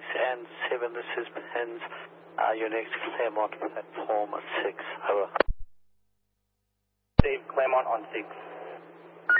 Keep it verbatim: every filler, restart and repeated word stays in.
and seven, this is Pens. Uh, your next Claremont platform six, over. Dave, Claremont on six.